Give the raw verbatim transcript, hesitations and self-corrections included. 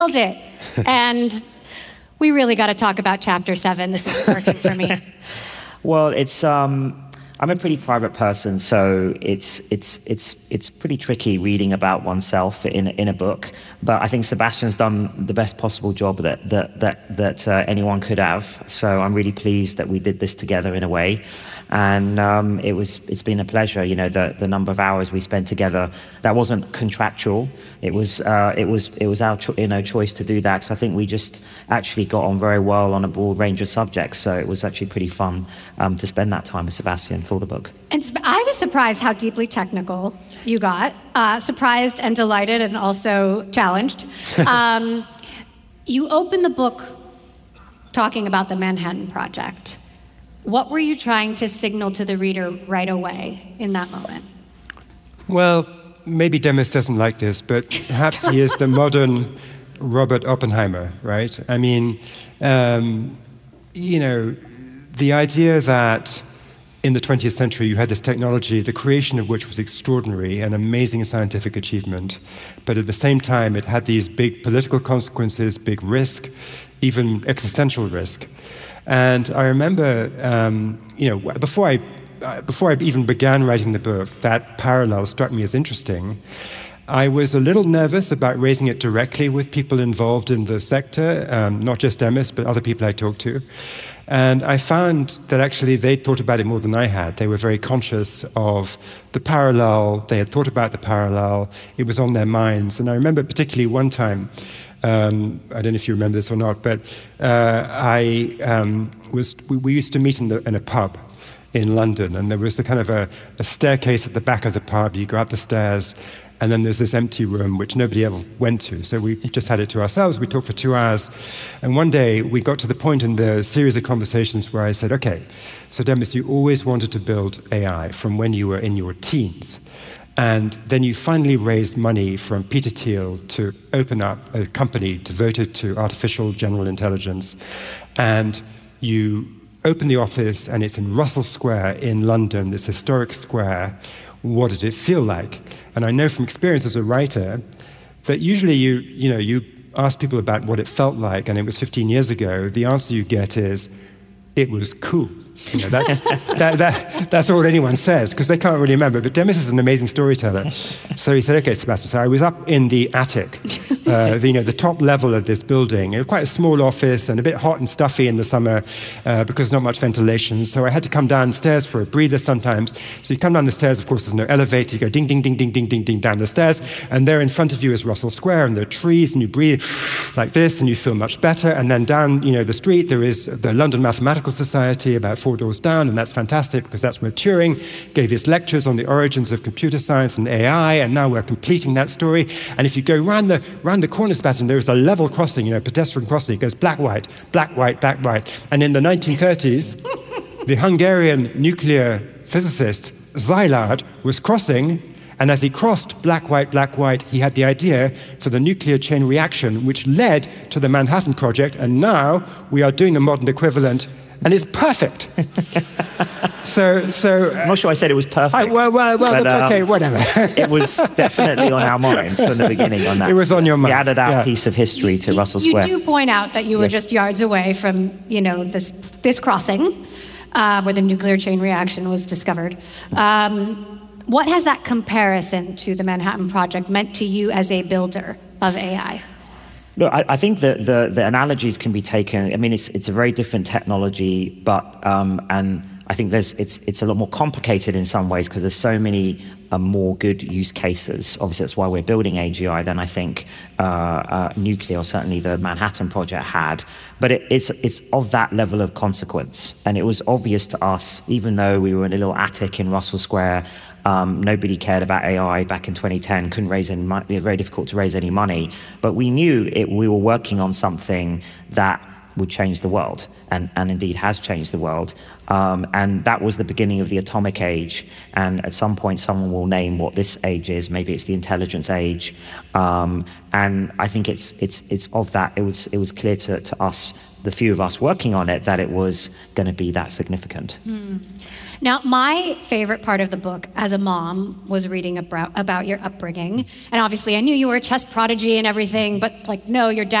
it. And we really got to talk about chapter seven. This is working for me. Well, it's um, I'm a pretty private person, so it's it's it's it's pretty tricky reading about oneself in in a book. But I think Sebastian's done the best possible job that that that that uh, anyone could have. So I'm really pleased that we did this together in a way. And um, it was, it's been a pleasure, you know, the, the number of hours we spent together. That wasn't contractual. It was, uh, it was, it was our cho- you know, choice to do that. Because I think we just actually got on very well on a broad range of subjects. So it was actually pretty fun um, to spend that time with Sebastian for the book. And I was surprised how deeply technical you got. Uh, surprised and delighted, and also challenged. Um, you opened the book talking about the Manhattan Project. What were you trying to signal to the reader right away in that moment? Well, maybe Demis doesn't like this, but perhaps he is the modern Robert Oppenheimer, right? I mean, um, you know, the idea that in the twentieth century you had this technology, the creation of which was extraordinary, an amazing scientific achievement, but at the same time it had these big political consequences, big risk, even existential risk. And I remember, um, you know, before I, uh, before I even began writing the book, that parallel struck me as interesting. I was a little nervous about raising it directly with people involved in the sector, um, not just Demis, but other people I talked to. And I found that actually they thought about it more than I had. They were very conscious of the parallel. They had thought about the parallel. It was on their minds. And I remember particularly one time, Um, I don't know if you remember this or not, but uh, I um, was. We, we used to meet in, the, in a pub in London, and there was a kind of a, a staircase at the back of the pub. You go up the stairs, and then there's this empty room which nobody ever went to. So we just had it to ourselves. We talked for two hours, and one day we got to the point in the series of conversations where I said, "Okay, so Demis, you always wanted to build A I from when you were in your teens." And then you finally raised money from Peter Thiel to open up a company devoted to artificial general intelligence. And you open the office, and it's in Russell Square in London, this historic square. What did it feel like? And I know from experience as a writer that usually you, you know, you ask people about what it felt like, and it was fifteen years ago. The answer you get is, it was cool. You know, that's, that, that, that's all anyone says, because they can't really remember. But Demis is an amazing storyteller. So he said, okay, Sebastian, so I was up in the attic, uh, the, you know, the top level of this building. It was quite a small office and a bit hot and stuffy in the summer uh, because not much ventilation. So I had to come downstairs for a breather sometimes. So you come down the stairs, of course, there's no elevator. You go ding, ding, ding, ding, ding, ding, ding down the stairs. And there in front of you is Russell Square, and there are trees, and you breathe like this, and you feel much better. And then down, you know, the street, there is the London Mathematical Society, about four doors down, and that's fantastic because that's where Turing gave his lectures on the origins of computer science and A I, and now we're completing that story. And if you go round the round the corner, Sebastian, there is a level crossing, you know, pedestrian crossing. It goes black, white, black, white, black, white. And in the nineteen thirties, the Hungarian nuclear physicist Szilard was crossing, and as he crossed black, white, black, white, he had the idea for the nuclear chain reaction, which led to the Manhattan Project, and now we are doing the modern equivalent. And it's perfect. so, so I'm not sure I said it was perfect. I, well, well, well but, um, okay, whatever. It was definitely on our minds from the beginning. On that, it was on your mind. We added our yeah. piece of history to you, Russell Square. You do point out that you were yes. just yards away from, you know, this this crossing uh, where the nuclear chain reaction was discovered. Um, what has that comparison to the Manhattan Project meant to you as a builder of A I? Look, I, I think that the, the analogies can be taken. I mean, it's it's a very different technology, but um, and I think there's it's it's a lot more complicated in some ways because there's so many uh, more good use cases. Obviously, that's why we're building A G I than I think uh, uh, nuclear, or certainly the Manhattan Project had. But it, it's it's of that level of consequence, and it was obvious to us, even though we were in a little attic in Russell Square. Um, nobody cared about A I back in twenty ten, couldn't raise any money, it was very difficult to raise any money. But we knew it, we were working on something that would change the world, and, and indeed has changed the world. Um, and that was the beginning of the atomic age. And at some point, someone will name what this age is. Maybe it's the intelligence age. Um, and I think it's it's it's of that. It was it was clear to, to us the few of us working on it, that it was going to be that significant. Mm. Now, my favorite part of the book as a mom was reading about, about your upbringing. And obviously, I knew you were a chess prodigy and everything, but like, no, your dad